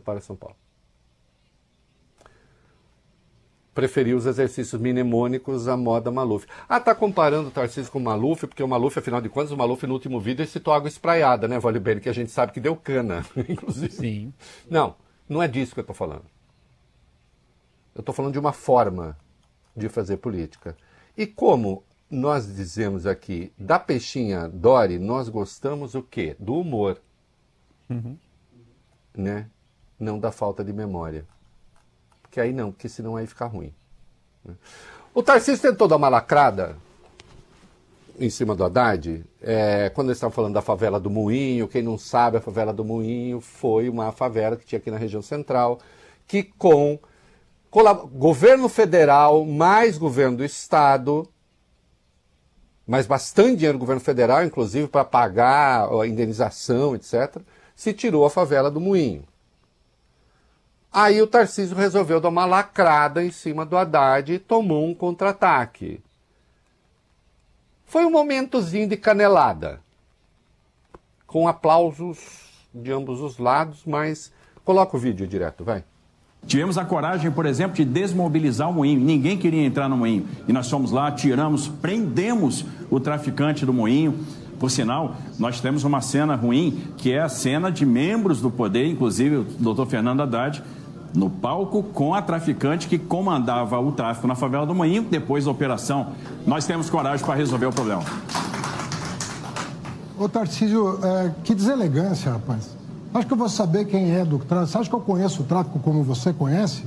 para São Paulo. Preferiu os exercícios mnemônicos à moda Maluf. Tá comparando o Tarcísio com o Maluf, porque o Maluf, afinal de contas, o Maluf no último vídeo ele citou água espraiada, né, Vale que a gente sabe que deu cana, inclusive. Sim. Não é disso que eu estou falando. Eu estou falando de uma forma de fazer política. E como nós dizemos aqui, da peixinha Dory, nós gostamos o quê? Do humor. Né? Não da falta de memória. Porque aí não, porque senão aí fica ruim. O Tarcísio tentou dar uma lacrada em cima do Haddad, quando eles estavam falando da favela do Moinho. Quem não sabe, a favela do Moinho foi uma favela que tinha aqui na região central, que com governo federal mais governo do estado, mas bastante dinheiro do governo federal, inclusive para pagar a indenização, etc., se tirou a favela do Moinho. Aí o Tarcísio resolveu dar uma lacrada em cima do Haddad e tomou um contra-ataque. Foi um momentozinho de canelada, com aplausos de ambos os lados, mas coloca o vídeo direto, vai. Tivemos a coragem, por exemplo, de desmobilizar o Moinho. Ninguém queria entrar no Moinho. E nós fomos lá, tiramos, prendemos o traficante do Moinho. Por sinal, nós temos uma cena ruim, que é a cena de membros do poder, inclusive o doutor Fernando Haddad, no palco com a traficante que comandava o tráfico na favela do Moinho. Depois da operação, nós temos coragem para resolver o problema. Ô Tarcísio, que deselegância, rapaz. Acho que eu vou saber quem é do tráfico. Você acha que eu conheço o tráfico como você conhece?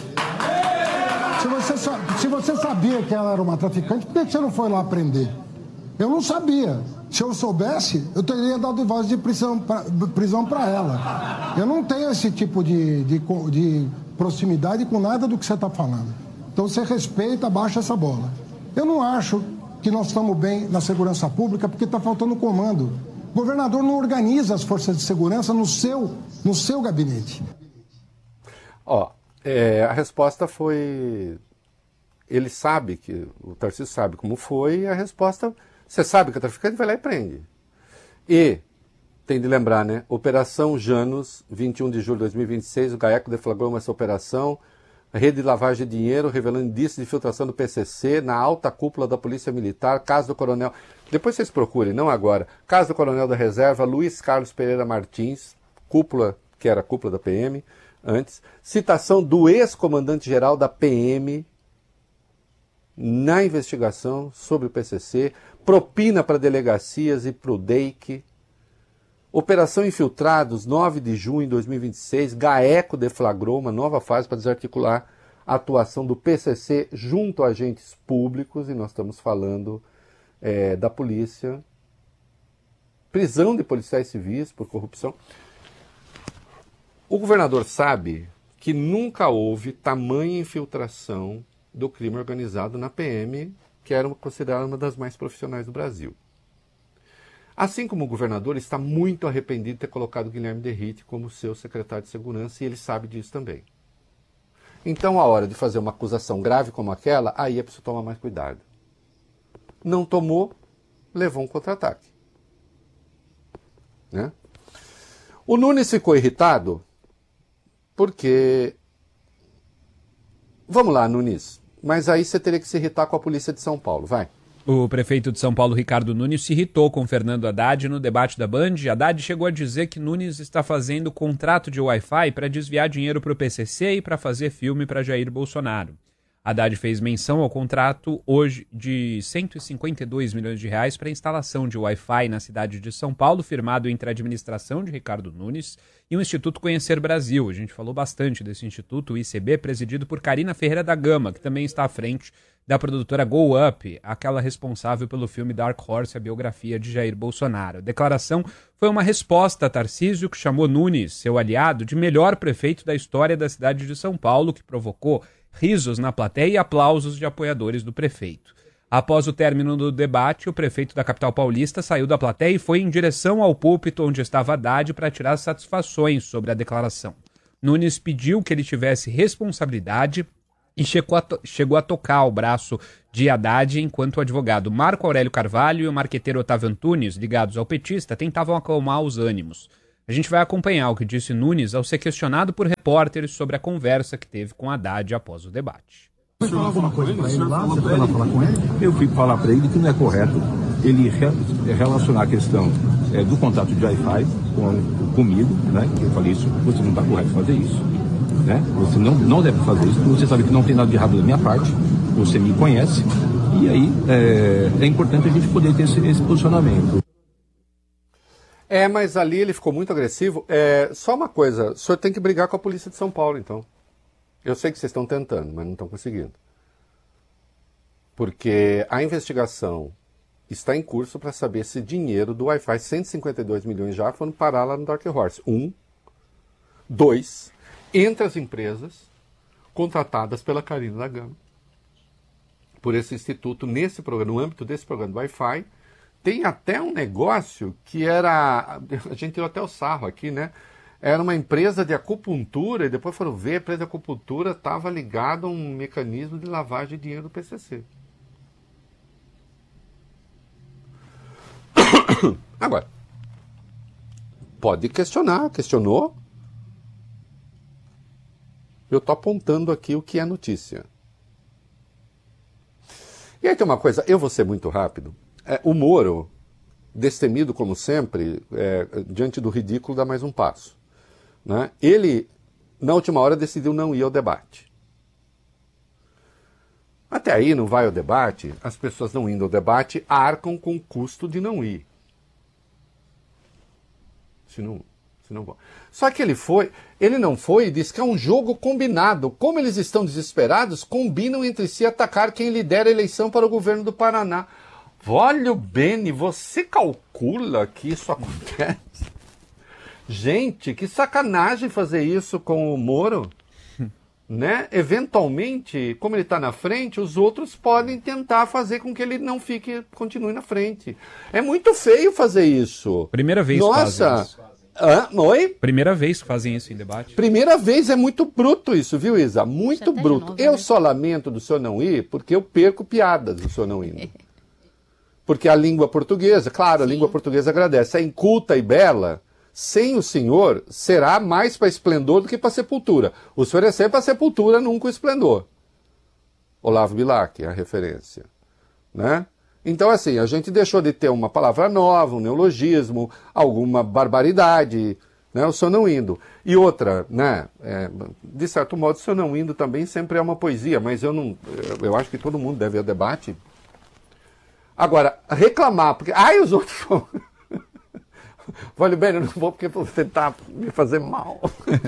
Se você sabia que ela era uma traficante, por que você não foi lá prender? Eu não sabia. Se eu soubesse, eu teria dado voz de prisão para ela. Eu não tenho esse tipo de proximidade com nada do que você está falando. Então você respeita, baixa essa bola. Eu não acho que nós estamos bem na segurança pública porque está faltando comando. O governador não organiza as forças de segurança no seu gabinete. A resposta foi... Ele sabe que... O Tarcísio sabe como foi e a resposta... Você sabe que a traficante vai lá e prende. E, tem de lembrar, né? Operação Janus, 21 de julho de 2026, o GAECO deflagrou essa operação, rede de lavagem de dinheiro, revelando indícios de infiltração do PCC na alta cúpula da Polícia Militar, caso do coronel... Depois vocês procurem, não agora. Caso do coronel da reserva, Luiz Carlos Pereira Martins, cúpula, que era a cúpula da PM, antes. Citação do ex-comandante-geral da PM na investigação sobre o PCC, propina para delegacias e para o DEIC, Operação Infiltrados, 9 de junho de 2026, GAECO deflagrou uma nova fase para desarticular a atuação do PCC junto a agentes públicos, e nós estamos falando da polícia, prisão de policiais civis por corrupção. O governador sabe que nunca houve tamanha infiltração do crime organizado na PM, que era considerada uma das mais profissionais do Brasil. Assim como o governador está muito arrependido de ter colocado Guilherme Derrite como seu secretário de segurança, e ele sabe disso também. Então, a hora de fazer uma acusação grave como aquela, aí é preciso tomar mais cuidado. Não tomou, levou um contra-ataque. Né? O Nunes ficou irritado porque... Vamos lá, Nunes. Mas aí você teria que se irritar com a polícia de São Paulo, vai. O prefeito de São Paulo, Ricardo Nunes, se irritou com Fernando Haddad no debate da Band. Haddad chegou a dizer que Nunes está fazendo contrato de Wi-Fi para desviar dinheiro para o PCC e para fazer filme para Jair Bolsonaro. Haddad fez menção ao contrato hoje de 152 milhões de reais para a instalação de Wi-Fi na cidade de São Paulo, firmado entre a administração de Ricardo Nunes e o Instituto Conhecer Brasil. A gente falou bastante desse instituto, o ICB, presidido por Carina Ferreira da Gama, que também está à frente da produtora Go Up, aquela responsável pelo filme Dark Horse, a biografia de Jair Bolsonaro. A declaração foi uma resposta a Tarcísio, que chamou Nunes, seu aliado, de melhor prefeito da história da cidade de São Paulo, que provocou risos na plateia e aplausos de apoiadores do prefeito. Após o término do debate, o prefeito da capital paulista saiu da plateia e foi em direção ao púlpito onde estava Haddad para tirar satisfações sobre a declaração. Nunes pediu que ele tivesse responsabilidade e chegou a tocar o braço de Haddad enquanto o advogado Marco Aurélio Carvalho e o marqueteiro Otávio Antunes, ligados ao petista, tentavam acalmar os ânimos. A gente vai acompanhar o que disse Nunes ao ser questionado por repórteres sobre a conversa que teve com Haddad após o debate. Você falou alguma coisa para ele lá? Você foi lá falar com ele? Eu fui falar para ele que não é correto ele relacionar a questão do contato de Wi-Fi comigo, né? Eu falei isso, você não está correto fazer isso, né? Você não deve fazer isso, porque você sabe que não tem nada de errado da minha parte, você me conhece, e aí é importante a gente poder ter esse posicionamento. Mas ali ele ficou muito agressivo. Só uma coisa, o senhor tem que brigar com a polícia de São Paulo, então. Eu sei que vocês estão tentando, mas não estão conseguindo. Porque a investigação está em curso para saber se dinheiro do Wi-Fi, 152 milhões já, foram parar lá no Dark Horse. 1. 2. Entre as empresas contratadas pela Carina da Gama, por esse instituto, nesse programa, no âmbito desse programa do Wi-Fi, tem até um negócio que era... A gente tirou até o sarro aqui, né? Era uma empresa de acupuntura, e depois foram ver, a empresa de acupuntura estava ligada a um mecanismo de lavagem de dinheiro do PCC. Agora, pode questionar, questionou. Eu estou apontando aqui o que é notícia. E aí tem uma coisa, eu vou ser muito rápido. O Moro, destemido como sempre, diante do ridículo, dá mais um passo. Né? Ele, na última hora, decidiu não ir ao debate. Até aí não vai ao debate, as pessoas não indo ao debate arcam com o custo de não ir. Se não vão. Só que ele não foi e disse que é um jogo combinado. Como eles estão desesperados, combinam entre si atacar quem lidera a eleição para o governo do Paraná. Olha o Beni, você calcula que isso acontece? Gente, que sacanagem fazer isso com o Moro, né? Eventualmente, como ele está na frente, os outros podem tentar fazer com que ele não continue na frente. É muito feio fazer isso. Primeira vez que fazem isso. Oi? Primeira vez que fazem isso em debate. Primeira vez, é muito bruto isso, viu, Isa? Muito bruto. Novo, eu só lamento do senhor não ir porque eu perco piadas do senhor não indo. Porque a língua portuguesa, claro, a língua portuguesa agradece. É inculta e bela. Sem o senhor, será mais para esplendor do que para sepultura. O senhor é sempre para sepultura, nunca o esplendor. Olavo Bilac, a referência. Né? Então, assim, a gente deixou de ter uma palavra nova, um neologismo, alguma barbaridade, né? O senhor não indo. E outra, né? De certo modo, o senhor não indo também sempre é uma poesia, mas eu acho que todo mundo deve ir ao debate. Agora, reclamar, porque... os outros vão... Olha bem, eu não vou porque vou tentar me fazer mal.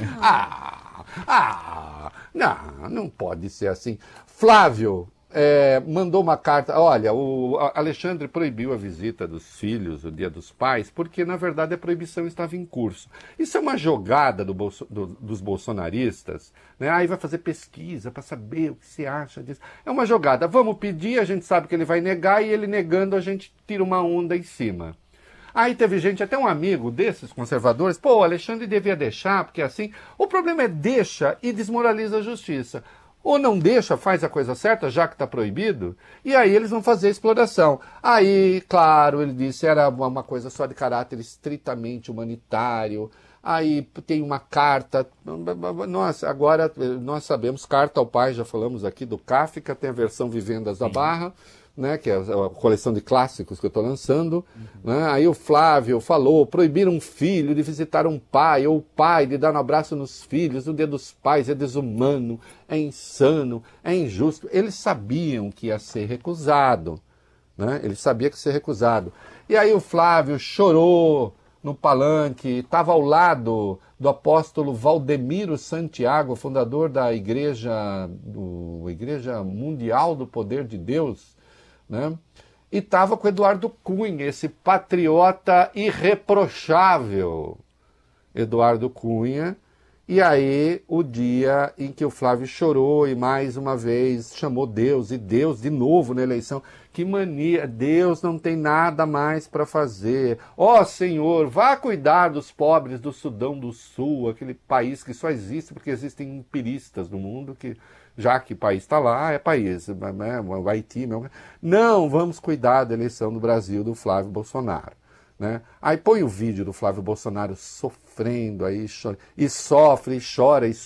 Não pode ser assim. Flávio mandou uma carta. Olha, o Alexandre proibiu a visita dos filhos, o Dia dos Pais, porque na verdade a proibição estava em curso. Isso é uma jogada dos bolsonaristas, né? Aí vai fazer pesquisa para saber o que se acha disso. É uma jogada. Vamos pedir, a gente sabe que ele vai negar, e ele negando a gente tira uma onda em cima. Aí teve gente, até um amigo desses conservadores, o Alexandre devia deixar, porque assim, o problema é deixa e desmoraliza a justiça. Ou não deixa, faz a coisa certa, já que está proibido, e aí eles vão fazer a exploração. Aí, claro, ele disse, era uma coisa só de caráter estritamente humanitário. Aí tem uma carta, agora nós sabemos, carta ao pai, já falamos aqui do Kafka, tem a versão Vivendas da Barra, né, que é a coleção de clássicos que eu estou lançando. Né? Aí o Flávio falou, proibir um filho de visitar um pai, ou o pai de dar um abraço nos filhos, no Dia dos Pais, é desumano, é insano, é injusto. Eles sabiam que ia ser recusado. Né? Ele sabia que ia ser recusado. E aí o Flávio chorou no palanque, estava ao lado do apóstolo Valdemiro Santiago, fundador da Igreja Mundial do Poder de Deus, né? E estava com Eduardo Cunha, esse patriota irreprochável, Eduardo Cunha. E aí o dia em que o Flávio chorou e mais uma vez chamou Deus, e Deus de novo na eleição. Que mania, Deus não tem nada mais para fazer. Ó Senhor, vá cuidar dos pobres do Sudão do Sul, aquele país que só existe porque existem empiristas no mundo que... Já que o país está lá, é país, né? O Haiti. Não, vamos cuidar da eleição do Brasil do Flávio Bolsonaro. né? Aí põe o vídeo do Flávio Bolsonaro sofrendo, aí chora, e sofre, e chora, e